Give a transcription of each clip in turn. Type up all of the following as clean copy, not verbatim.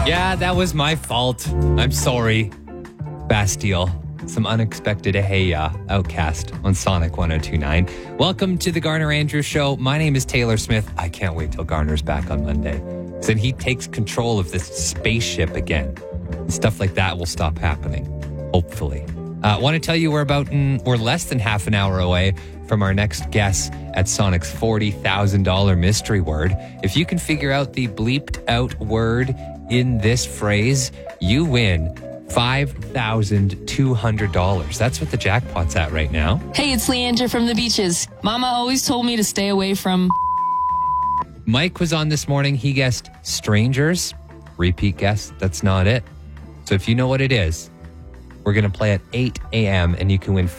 Yeah, that was my fault. I'm sorry. Bastille. Some unexpected hey-ya, Outcast on Sonic 102.9. Welcome to the Garner Andrews Show. My name is Taylor Smith. I can't wait till Garner's back on Monday. Then he takes control of this spaceship again. And stuff like that will stop happening, hopefully. I want to tell you we're less than half an hour away from our next guess at Sonic's $40,000 mystery word. If you can figure out the bleeped out word in this phrase, you win $5,200. That's what the jackpot's at right now. Hey, it's Leandra from the beaches. Mama always told me to stay away from... Mike was on this morning. He guessed strangers. Repeat guess. That's not it. So if you know what it is, we're going to play at 8 a.m. and you can win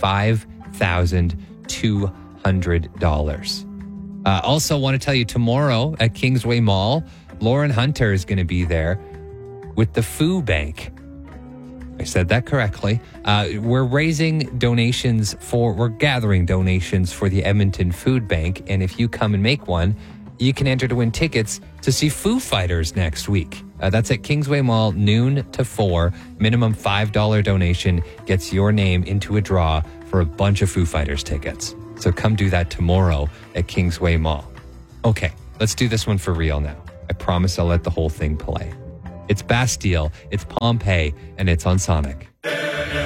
$5,200. Also want to tell you tomorrow at Kingsway Mall, Lauren Hunter is going to be there with the Food Bank. I said that correctly. We're gathering donations for the Edmonton Food Bank. And if you come and make one, you can enter to win tickets to see Foo Fighters next week. That's at Kingsway Mall, noon to 4. Minimum $5 donation gets your name into a draw for a bunch of Foo Fighters tickets. So come do that tomorrow at Kingsway Mall. Okay, let's do this one for real now. I promise I'll let the whole thing play. It's Bastille, it's Pompeii, and it's on Sonic.